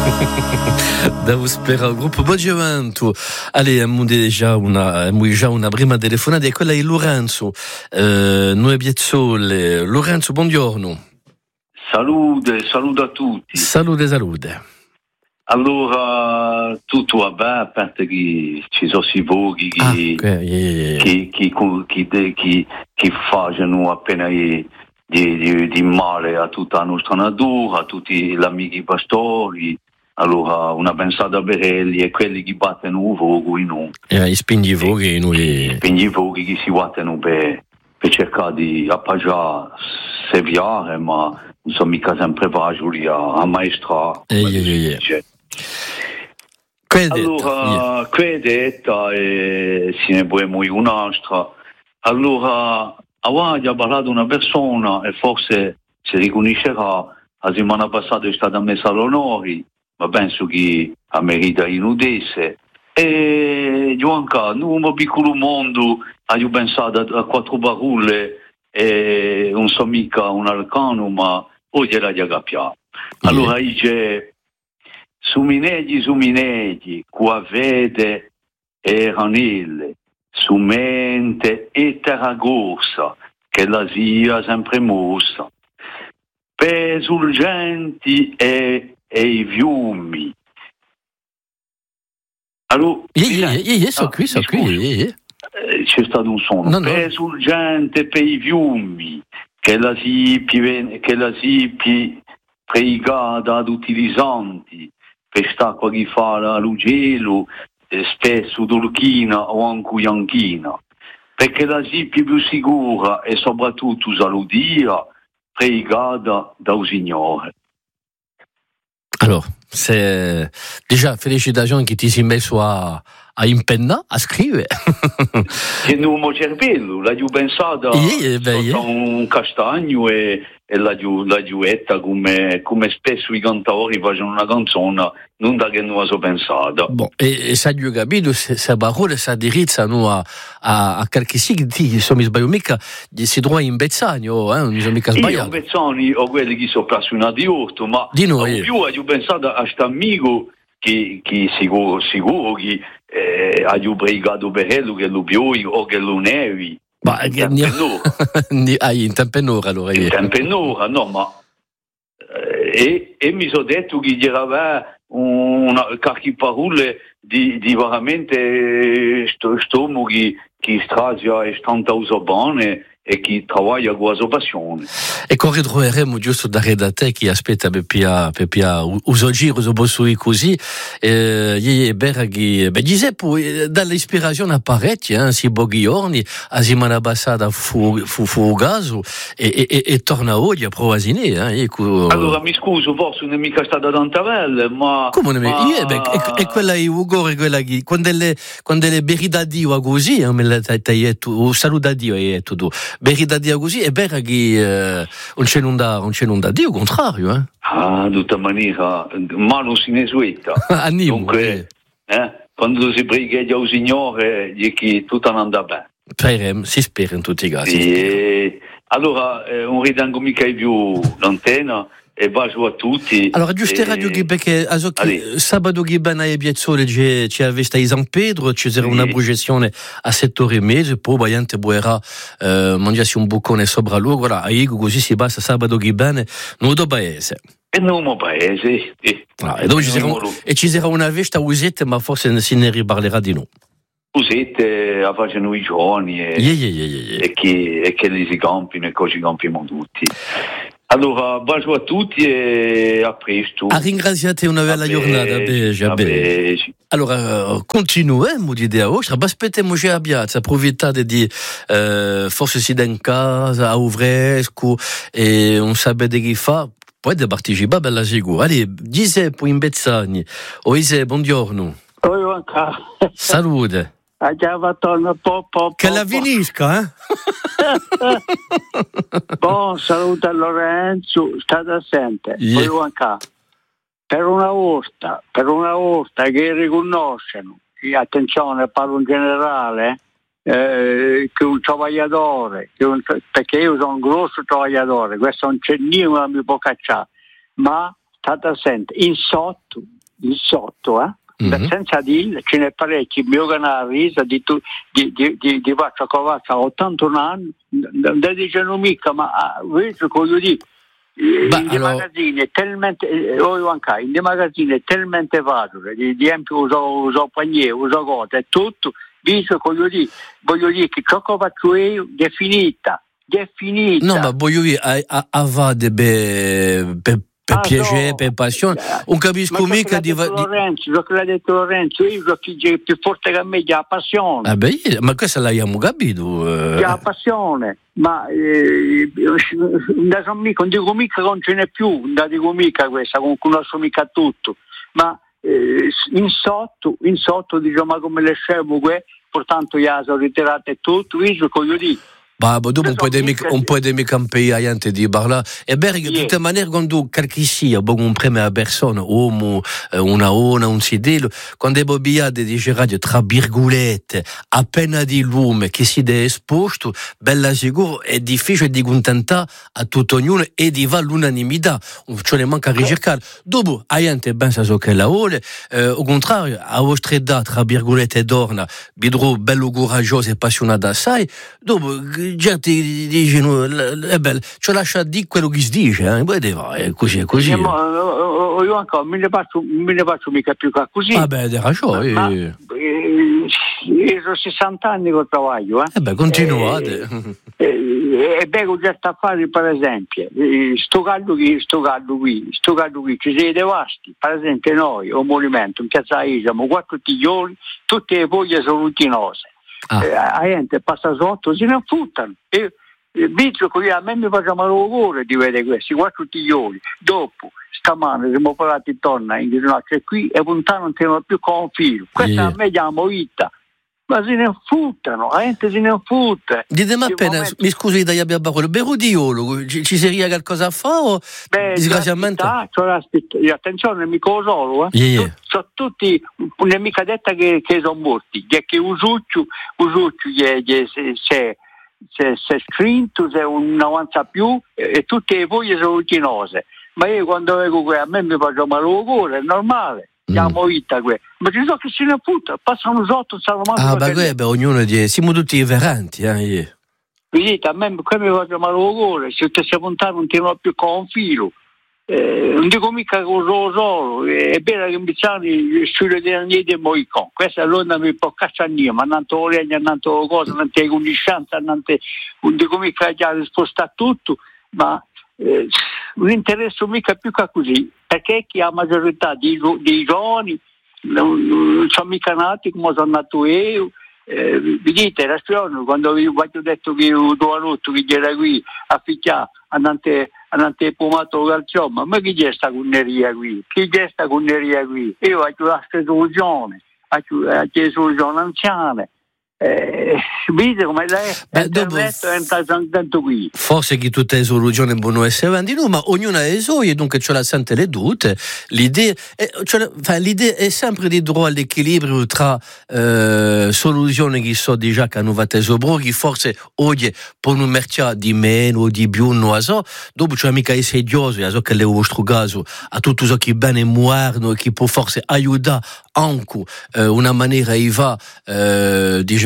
Devo sperare, gruppo Boggiavanto. Allez, abbiamo già una prima telefonata, e quella è Lorenzo. Noi Biezzole. Lorenzo, buongiorno. Salute a tutti. Salute. Allora, tutto va bene, a parte che ci sono i voghi che fanno appena di male a tutta la nostra natura, a tutti gli amici pastori. Allora, una pensata per elli e quelli che battono il fuoco in noi. I spingi fuochi noi. Spingi i fuochi che si battono per cercare di appoggiare, serviare, ma non sono mica sempre facili a maestrare. Allora, credetta e se ne può morire un'altra. Allora, aveva parlato una persona e forse si riconoscerà, la settimana passata è stata messa all'onore, ma penso che a merita in udesse. E Giovanca, in un piccolo mondo, ho pensato a 4 parole e non so mica un arcano, ma oggi era già capiato. Allora dice: Sumineggi, qua vede e ranille, sumente e terragossa, che la sia sempre mossa, per urgenti e i fiumi. Allora, sono qui. C'è stato un suono. Per urgente per i fiumi, che la sipi pregata ad utilizzanti, quest'acqua che fa l'ugelo, spesso turchina o anche bianchina, perché la sipi più sicura e soprattutto salutia, pregata dal Signore. Allora, c'est déjà félicitations che ti sei messo a impenna, a scrivere. Che non ho cervello, l'ho pensato un castagno e l'ho etta come spesso i cantatori facciano una canzone, non da che non ho pensato. Bon, e sa giù capito, se parole si indirizzano a qualche sigli, insomma, sbaglio mica, si trova in Bezzani, non sono mica sbagliato. Io in Bezzani ho quelli che sono appassionati di orto, ma di noi. Più ho pensato a questo amico che sicuro che ha pregato per quello che lo piove o che lo nevi. Ma in tempenora allora. In tempenora, no, ma e mi sono detto che gli aveva qualche parole di veramente stomaco che strazia e stanta usa bene e che lavora con la sua passione. E corridremo giusto da redate che aspetta per uso giro uso bossui così e beraghi Giuseppe dall'ispirazione a parecchi si boghiorni a settimana passata fu gaso e torna oggi a Provasine allora mi scuso, forse non è mica stata tanta bella, ma come non è quella di Ugo, quella che quando le berida Dio così me la o saluta Dio e tutto berida Dio così è vera che non c'è nulla Dio, contrario di tutta maniera ma non si ne sueta dunque quando si prega al Signore dice che tutto andrà bene. Si spera in tutti i casi. Allora non ridango mica più l'antenna e bacio a tutti. Allora giusto radio perché sabato che bene a Biezzole ci aveva sta San Pedro, ci sarà una proiezione a 7:30, poi ovviamente boerà mangiarsi un boccone sopra lui, guarda, così si passa sabato che bene non do paese. E non mo paese. E ci sarà una vesta usetta, ma forse se ne riparlerà di noi. Usette a facendo i giorni e che li si campino e così campiamo tutti. Allora, bacio a tutti e a presto. A ringraziate una bella giornata. Bene. Allora, continuiamo di idea oggi, ma aspettiamo che abbiate, approfittate di forse si da in casa, a Uvresco, e non sapete che fa, potete partecipare, bella sicuro. Allora, Giuseppe in Bezzani, Oise, buongiorno. Salute. Che la finisca, Buon saluto a Lorenzo, state attenti. Per una volta che riconoscono, attenzione, parlo in generale, che un travagliatore, perché io sono un grosso travagliatore, questo non c'è niente che mi può cacciare, ma state attenti, in sotto in sotto, senza dire, ce n'è parecchi, il mio canale risa di faccia covaccia 81 anni, non dicono mica, ma voglio dire, in magazzini è talmente, in magazzini è talmente vario, di esempio uso paniere, uso cose, è tutto, voglio dire che ciò che faccio io è finita. No, ma voglio dire, avete per piacere, per passione, non capisco mica di Lorenzo, lo che l'ha detto Lorenzo, io sono più forte che a me, la passione. Ma questa l'abbiamo capito. La passione, ma non dico mica che non ce n'è più, non dico mica questa, non conosco mica tutto, ma in sotto diciamo, ma come le scemo, portanto io sono ritirato e tutto, io voglio dire. Bah, dopo un po' di campi aiante di parla e beh, di tutte maniere quando qualche sia un premio a persona uomo una un sidelo quando è bobbiate di radio tra virgolette appena di lume che si è esposto bella sicuro è difficile di contentare a tutto ognuno e di va l'unanimità cioè ne manca a ricercare dopo aiante ben sa so che la ole au contrario a vostra età tra virgolette dorna bidro bello coraggioso e passionata assai dopo certi dicono è bello, ci lascia di quello che si dice, poi è così. Io ancora me ne faccio mica più che così. Vabbè, hai ragione. Io sono 60 anni che trabaglio. Continuate. E bevo già a fare, per esempio, sto caldo qui, ci siete devasti, per esempio noi, un movimento, in piazza siamo 4 tiglioli, tutte le foglie sono rutinose. La gente passa sotto, se ne fottano. Visto che a me mi facciamo l'orrore di vedere questi 4 tiglioli. Dopo, stamane siamo parati intorno in ginocchio qui e puntano non tengono più con un filo. Questa a me chiamo vita. Ma se ne fottano, la gente se ne fotte. Ditemi appena, mi scusi da abbia parole, Berudiolo, ci sarebbe qualcosa a fare o disgraziatamente? Attenzione, mica solo, sono tutti, non è mica detta che sono morti, che Usucciu se scritto, se non avanza più e tutte le foglie sono rutinose. Ma io quando vedo a me mi faccio male al cuore, è normale. Chiamo vita ma ci sono che se ne puta, passano sotto, stanno male. Ognuno siamo tutti verranti, Vedete, a me mi faccio male al cuore, se ti sei puntato non ti va più con un filo. Non dico mica con solo, è vero che in Bizzani studio di niente e moicon. Questa l'onda mi può cacciare, ma non legna, non cosa, non ti conoscenza, non dico mica già risposta a tutto, ma non interessa mica più che così, perché chi ha la maggiorità dei giovani non sono mica nati come sono nato io. Vedete, la storia, quando vi ho detto che io do a lotto che era qui a ficchiare andante pomato calcioma, ma chi c'è sta conneria qui? Io ho la soluzione, ho soluzione anziane. Vedete come lei tanto qui. Forse che tutte le soluzioni buono essere avanti, no, ma ognuno ha le sue, dunque ce la sente le dute. L'idea è sempre di trovare l'equilibrio tra soluzioni che so già che hanno fatto sopra, che forse oggi per un mercato di meno o di più non so, dopo c'è mica essere sedioso, so che è il vostro caso a tutto ciò che bene muoiono e che può forse aiutare anche una maniera i va di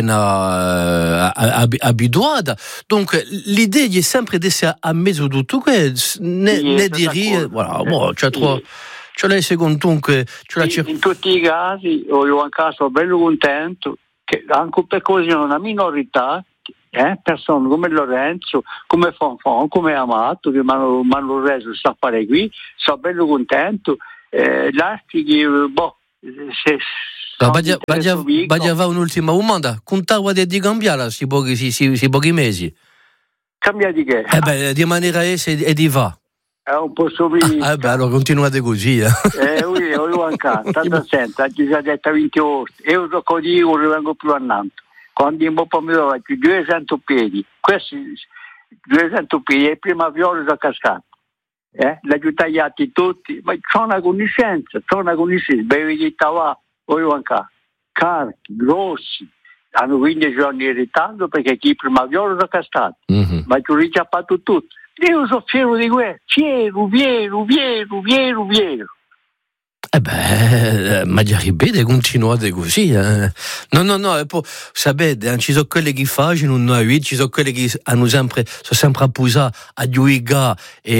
appena abituata. Donc l'idea è sempre di essere a mezzo di tutto ne dire voilà, c'è lei secondo dunque in tutti i casi io anche sono bello contento che anche per così una minorità persone come Lorenzo, come Fonfon, come Amato che mi hanno reso sapere qui, sono bello contento, lasci che se Baggia va un'ultima domanda. Contava di cambiare si pochi mesi. Cambia di che? Di maniera e di va. È un po' subito. Allora continuate così. Io anche, tanto senta, ci si è detto 20 ore. Io so così, non vengo più a Nantes. Quando in Boppa mi do 200 piedi. Questi 200 piedi, e prima viola sono cascato. L'ho tagliati tutti, ma c'è una conoscenza, bevi va, io anche, carichi, grossi, hanno 15 giorni in ritardo perché chi prima viola sono cascati, ma ci ho ricciappato tutto. Io sono fiero di questo, fiero. Ma arrivate continuate così. No, poi sapete, ci sono quelli che fanno, noi ci sono quelli che sono sempre appusati a giudica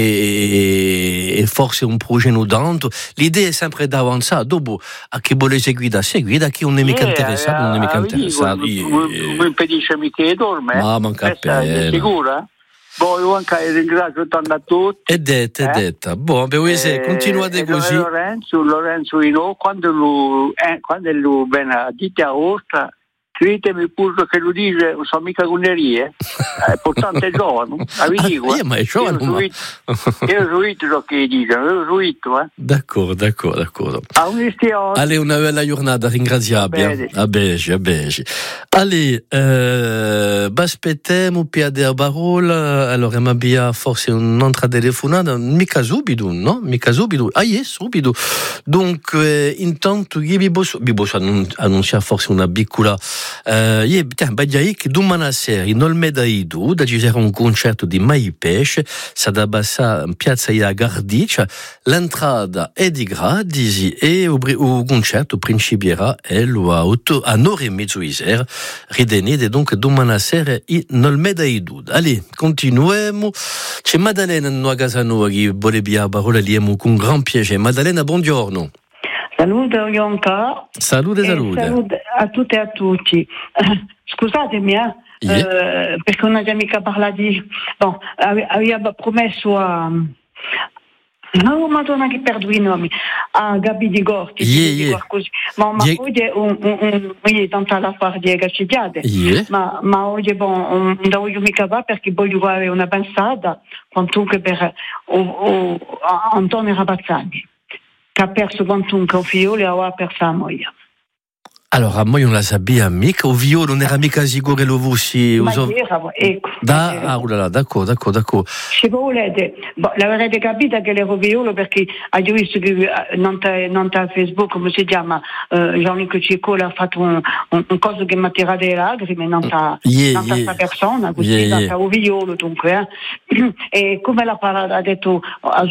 e forse un progetto tanto. L'idea è sempre d'avanzare, dopo a chi vuole seguire, a chi non è mica interessato, non è mica interessato. Mi impedisce mica di dormire. Ma manca appena. Sicura? Voi anche ringrazio tanto a tutti. È detta. Buon, continuate così. Lorenzo Ino, quando lui viene a dite a Ostra, credetemi pure che lui dice, non so mica gunnerie, portante è giovane, vi dico. Ma è giovane, io so che dicono, D'accordo. Allez, una bella giornata, ringraziabile. A bege. Allez, aspettiamo piade a parola, allora abbiamo forse un'altra telefonata, mica subito. Subito. Dunque, intanto vi posso annunciare forse una piccola domani sera in Olmeda-Idu ci sarà un concerto di Maipesce Sadabassa in piazza Gardicia. L'entrata è di gratis e il concerto principierà a 9:30 ridenete dunque domani sera in Olmeda-Idu. Allez, continuiamo. C'è Maddalena a casa noi che vuole la parola con gran piacere. Maddalena, buongiorno. Salute Ionca. Salute. Salute a tutte e a tutti. Scusatemi, perché non abbiamo mica parlato di... Bon, abbiamo promesso a... No, Madonna che perdo i nomi. A Gabi di Gorti. Così. Ma oggi tanta la fare di gacidiate. Ma oggi non voglio mica va perché voglio avere una pensata quantunque per Antonio Rabazzani. Che ha perso quantunque un figlio e ha perso la moglie. Allora, moi non la sapevo mica, o violo non era mica sicuro lo vossi. Ecco. D'accordo. Se volete, l'avrete capito che l'ero violo perché ho visto che non a Facebook, come si chiama, Jean-Luc Ciccola ha fatto un coso che mi ha tirato le lacrime, non a questa persona, così, non a un violo dunque. E come l'ha parlato, ha detto,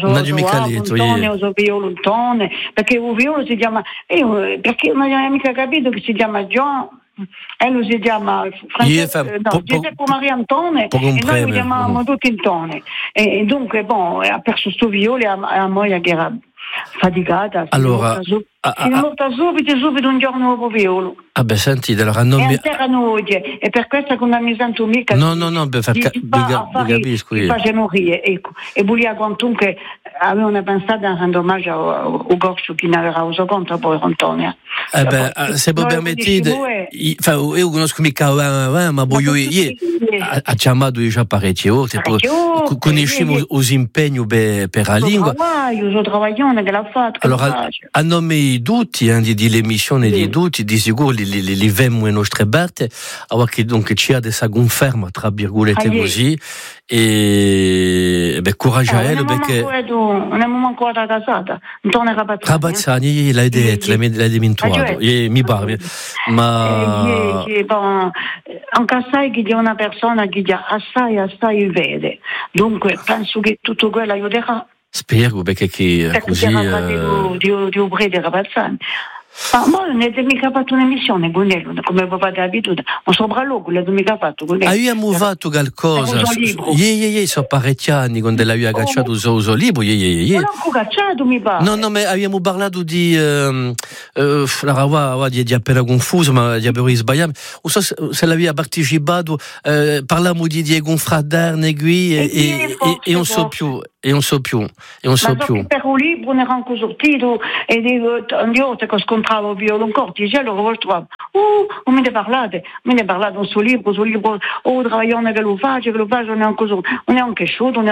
violo, perché un violo si chiama, perché non abbiamo mica capito che si chiama John, lui si chiama Giuseppe Maria Antone e noi lo chiamiamo tutti Antone e dunque ha perso sto violo e a moglie che era faticata. Allora si è morta subito un giorno dopo violo. Sentite, allora non mi... e per questo che non mi sento mica capisco mi face morire, ecco. E volia quantunque avevano pensato a rendere omaggio a Gorcio che ne aveva uso contro poi Antonio. Se mi permettete, io conosco mica ma voglio ha chiamato già parecchie volte, conosciamo gli impegni per la lingua. Io sto che l'ha fatto. Allora, a nome di tutti, di l'emissione di tutti, di sicuro li vediamo in nostre parte, che dunque ci ha questa conferma, tra virgolette così, e coraggio a lei, perché... Non abbiamo ancora casata, Antonio Rabazzani, l'hai detto, l'hai dimenticato, mi pare, ma... Anche assai che è una persona che già assai vede, dunque penso che tutto quello aiuterà. Spero, perché così... di Ubri di Rabazzani. Ma non è mica fatto un'emissione con lui, come papà di abitudine, ma sopralluogo l'ho mica fatto con lui. Abbiamo fatto qualcosa, sono parecchi anni quando l'abbiamo agganciato sul libro, non ho cacciato, mi pare. No, ma abbiamo parlato di di appena confuso, ma di abbiamo sbagliato, non so se l'aveva partecipato, parliamo di Diego Fraterne e non so più. Ma per un libro ne erano sortito e io che scontravo violo un cortice, allora lo trovo. Non me ne parlate un suo libro, travaglione che lo faccio, non è anche asciutto.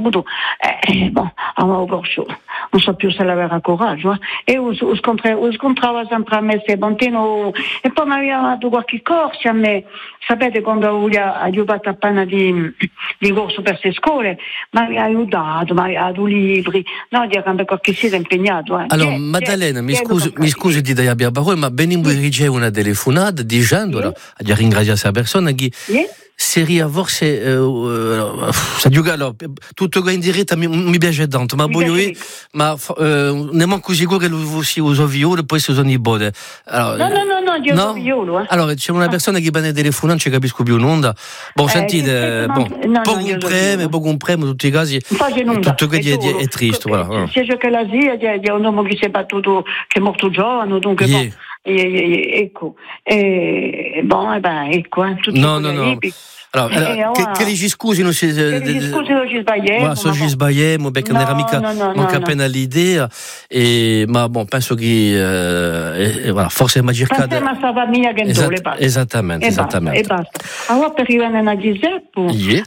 Non so più se l'aveva coraggio. E io scontravo sempre a me, se bontino, e poi mi aveva dato qualche corso a me, sapete quando avevo aiutato appena di corso per le scuole, mi aveva aiutato. Mi ha dato libri, no, di qualche si era impegnato. Allora, Maddalena, mi scusi di darvi la parola, ma benissimo riceve una telefonata dicendo, a ringraziare questa persona che seria forse sa giocare tutto che in diretta mi piace tanto, ma poi nemmeno così che lo si usa violo poi si usano i bode. No, io uso violo. Allora c'è una persona che viene telefonare, non ci capisco più un'onda. Sentite, poco un premio, in tutti i casi, tutto che è triste. Se gioca la zia, è un uomo che si è battuto, che è morto giovane, dunque ecco. Ecco, tutti no. Allora, che gli scusi non ci sbagliamo perché non era mica manca appena l'idea ma penso che forse è magica ma stava mia che esattamente e basta. Allora per arrivare a Giuseppe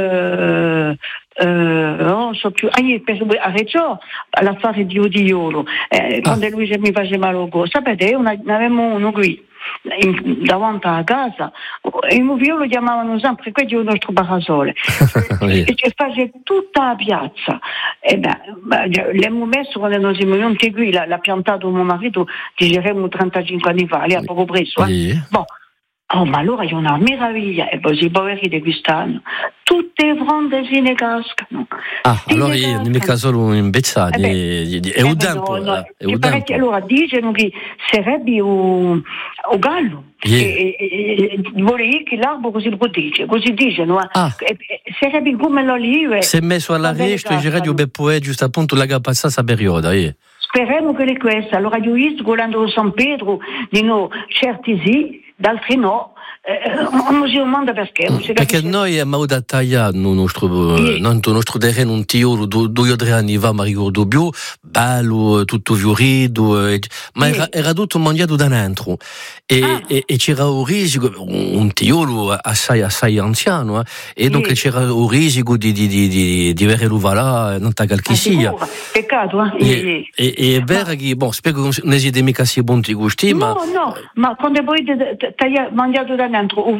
non so più a Reggio l'affare di Odiolo quando lui mi faceva logo sapete avevamo uno qui davanti alla casa e il mio figlio lo chiamavano sempre quello del nostro barasole e ci faceva tutta la piazza l'abbiamo messo quando noi siamo venuti qui l'ha piantato mio marito diremo 35 anni fa lì a poco preso ma allora è una meraviglia e poi i poveri di quest'anno tutte fronde si ne cascano allora io non mica solo in Bezzati è un tempo allora dicono che sarebbe un gallo vuole che l'arbo così lo dice così dicono sarebbe come l'olive si è messo alla resta e Geradio Beppoè giusto appunto la passata questa periodo speriamo che è questa allora io ho visto volando San Pedro di no certi sì d'altri no non si domanda perché noi abbiamo da tagliare nel nostro terreno un tiro 2 o 3 anni fa, ma ricordo più bello, tutto fiorito ma era tutto mangiato da dentro e c'era un risico un tiro assai anziano e dunque c'era un risico di avere l'uva non ta qualche sia peccato e è vero che spero che non siete mica si buoni gusti ma quando voi mangiato da dentro o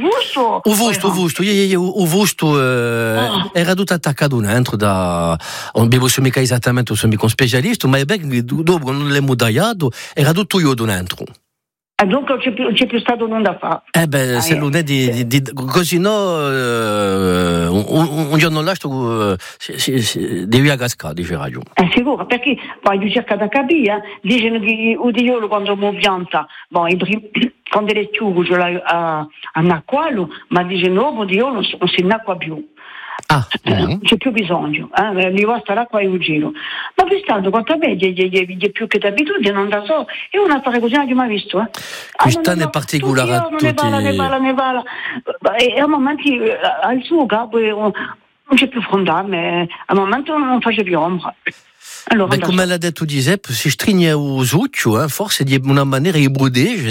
vusto era tutto attaccato dentro non abbiamo mica esattamente un specialista ma è vero che dopo non l'abbiamo tagliato era tutto io dentro dunque non c'è più stato nulla da fare se lunedì così no un giorno l'altro devi a cascare dice ragione sicuro perché poi io cerco da capire dicono che Udiolo quando mi pianta quando è chiuso a Nacqualo ma dice no Udiolo non si innacqua più non c'è più bisogno gli basta l'acqua e un giro ma quest'anno quanto me è più che d'abitudine non da so è una affare così non ho mai visto quest'anno è particolare a tutti ne vala e a momenti al suo capo non c'è più fondame a momenti non face più ombra allora, come l'ha detto Giuseppe, si stringe lo zucchio, forse di una maniera ibrudege,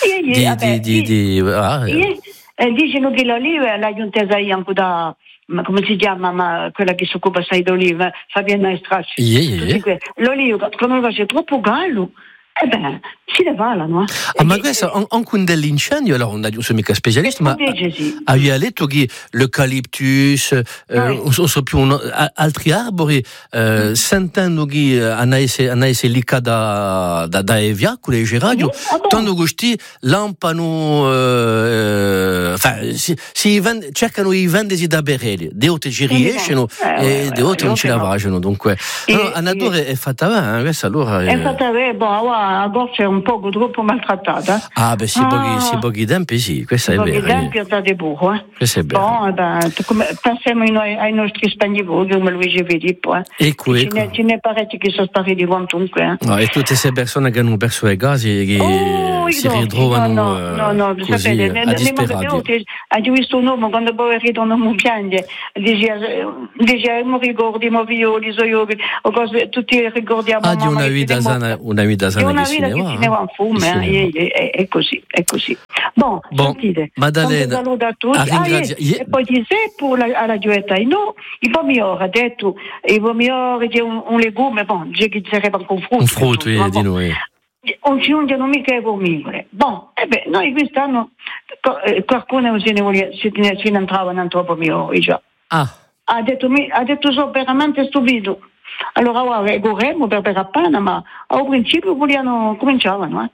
dicono che l'oliva l'ha giuntesa anche da come si chiama quella che si occupa sai d'oliva Fabiana Estracci l'oliva quando c'è troppo gallo si ne valano ma questo anche un dell'incendio allora non sono mica specialista ma avevi detto che l'eucaliptus non so più altri arbori sentendo che hanno essere lì da evia con le geradio tanto questi lampano cercano i vendesi da berelli di altri ci riescono e di altri non ci lavano dunque la natura è fatta bene questa allora è fatta bene a goccia è un po' troppo maltrattata si pochi tempi sì questa è vera pochi tempi è da buco questo è vero passiamo ai nostri spagnoli come Luigi Filippo ce ne parecchi che sono spariti quantunque e tutte queste persone che hanno perso i gasi che si ritrovano così a disperati ho visto un uomo quando poi ritorno non piange dice mi ricordi i violi tutti ricordiamo una vita sana cinema fume è così sentite Maddalena saluto a tutti e poi Giuseppe alla gioetta no i pomiori ha detto i pomiori è un legume c'è che sarebbe un frutto di noi non ci ungiano mica i pomidori noi quest'anno qualcuno si ne entrava in pomidori già ha detto sono veramente stupido. Allora vorremmo per a Panama, al principio cominciavano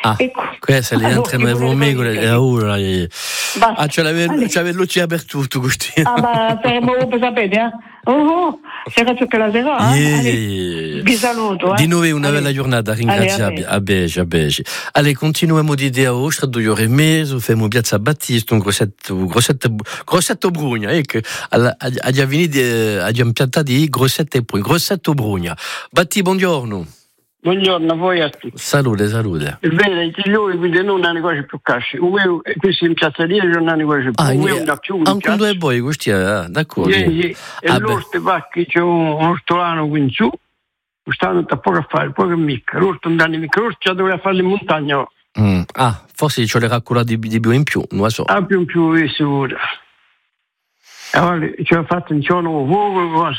Ecco. Questa le altre nuove megole e ora. C'aveva luce per tutto questo. Ma per sapere, se faccio che la sera. Vi saluto. Di nuovo una bella giornata, ringraziabile. A Beige. Allez, continuiamo di idea ostra, 2 ore e mezzo, femo Piazza Battista, un grossetto brugna, ecco, abbiamo piantato di grossetto brugna. Batti, buongiorno. Buongiorno a voi a tutti. Salute. È vero, i figlioli quindi non hanno cose più casci. Questi in piazzeria non hanno cose più. Anche due boi, questi, d'accordo. E l'orto vacchi c'è un ortolano qui in su, stanno da poco a fare, poco mica. L'orto non danno mica, l'orto doveva fare in montagna. Forse ce l'era curati di più in più, non lo so. Più in più, è sicuro. Allora, ci ha fatto un giorno fuoco.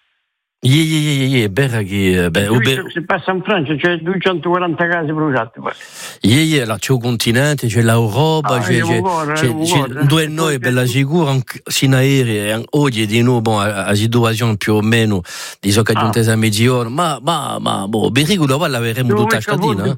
Berra che se passa in Francia c'è 240 case bruciate. Là c'è un continente, c'è l'Europa, c'è due noi bella sicura sin aerei oggi di nuovo a situazione più o meno di so che giunte a mezzogiorno ma Berigo la l'avremo tutta statina.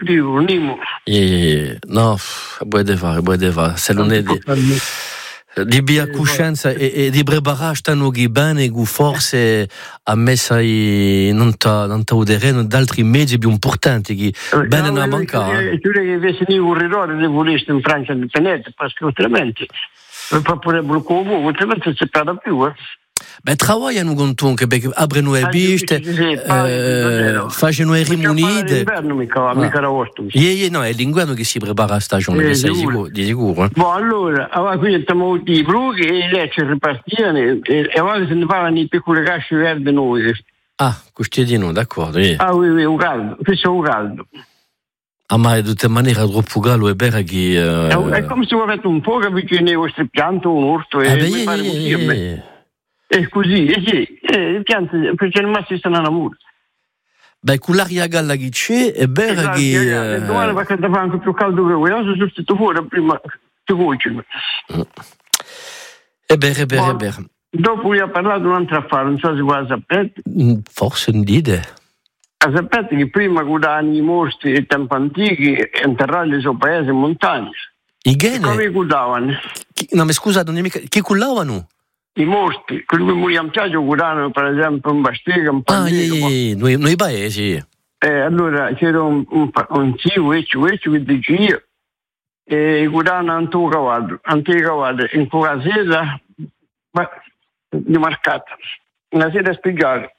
No, puoi fare se non è di biacuscenza e di preparare stanno bene che forse ha messo non t'audereno d'altri mezzi più importanti che bene non mancare. Tu che avessi un errore di voleste in Francia indipendente perché altrimenti pure blocco altrimenti si parla più. Travagliano con tunche perché aprono le piste, facciano le rimunite. No, è l'inverno che si prepara a stagione, di sicuro. Allora, qui siamo i brughi e le ci ripartivano e ora se ne parlano i piccoli casci verdi noi. Questi di noi, d'accordo. Un caldo, questo è un caldo. Ma di tutte maniere troppo caldo e bene che... È come se avete un po' vicino ai vostri pianti, un orto e mi pare così. E così, i pianti, perché non si stanno a muro. Con l'aria galla che c'è, è vero che... Domani perché fa anche più caldo che voi, non sono stato fuori prima che voi. È vero. Dopo gli ha parlato un'altra affare, non so se voi sapete. Forse non dite. Sapete che prima guardavano i mostri e tempi antichi enterrati nel suo paese in montagna. I gene? Come guardavano? No, ma scusate, chi cullavano? I mostri, quelli che moriamo già guardavano per esempio un Bastica, un Pandino. Noi paesi. Allora c'era un zio che diceva e guardavano Antonio Cavallo, in quella sera di marcata, una sera spiegata.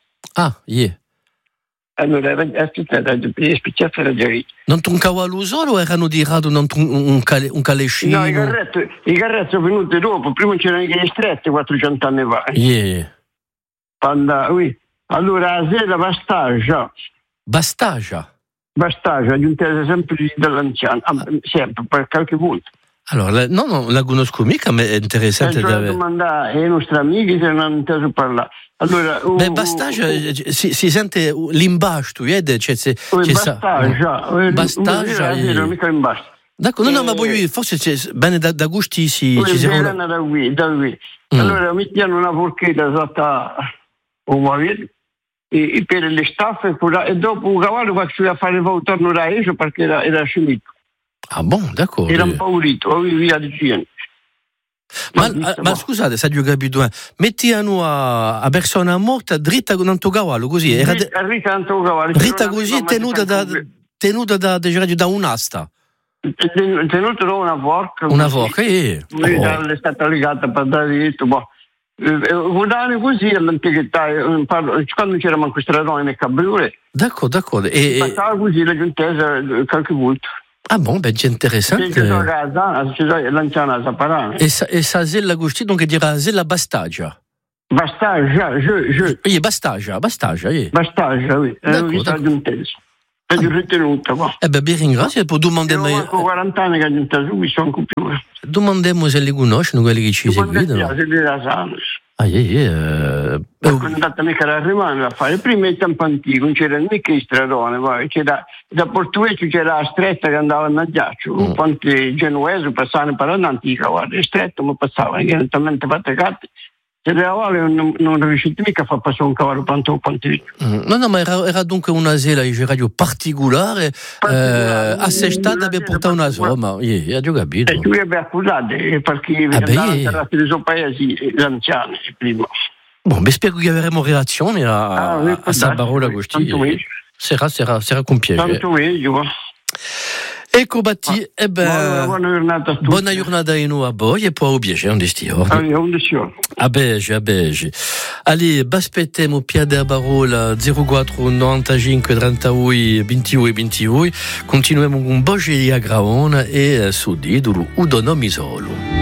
Allora era spicciata la giarì. Non un cavallo solo o erano di rado un calescino? No, i carretti sono venuti dopo, prima c'erano gli stretti 400 anni fa. Allora la sera Bastage, aggiungete sempre dall'anziano, sempre per qualche volta. Allora, non la conosco mica, ma è interessante. Domandare ai nostri amici se non hanno inteso parlare. Allora, Bastage si sente l'imbasto, Bastage. Mica imbasto. D'accordo, no, ma poi forse c'è bene da gusti ci siamo. Da qui. Allora mettiamo una forchetta sotto un mavito e per le staffe e dopo un cavallo faccio a fare il torno da esso perché era scemito. D'accordo. Era impaurito, via di Cieno. Ma scusate, se ho capito, mettiano a persona morta dritta con un cavallo così. Dritta così tenuta da un'asta. Tenuta da una forca. Una forca, è stata legata per dare diritto. Guardavano così all'antichità, quando c'era manco stradone nel cabriolet. D'accordo. Passava così la giuntesa qualche volta. C'è interessante. L'anziana Zaparana. E sa zella gusti, donc dirà zella Bastage. Bastage, Bastage, oui. È vista giuntesa. È ritenuta, vi ringrazio, poi domandiamo... Io ho 40 anni che ho giuntato qui, sono più. Domandiamo se li conoscono, quelli che ci seguono. Se li rasano. Non è andata mica a rimane a fare. Prima il tempo antico non c'era mica il stradone, da Portuguese c'era la stretta che andava a ghiaccio, un ponte genuese passavano per l'antica, guarda, il stretto ma passavano direttamente fatte carte Se le avale non riuscite mica a far passare un cavallo quanto No, ma era dunque una sera in radio particolare, assestata per portare una somma. Io ho capito. E tu li abbiamo accusati perché andavano atterrati nei suoi paesi gli anziani prima. Bon, mais spero che avremo reazione a Sabarola Gosti. Sarà con piacere. Tanto meglio. Ecco Batti, buona giornata in a voi e poi a piacere, un destino. A Bege. Allez, baspetemo piede a Barola 04 95 38 28 28. Continuiamo con Boge a Graona e Sudi, Udono Misolo.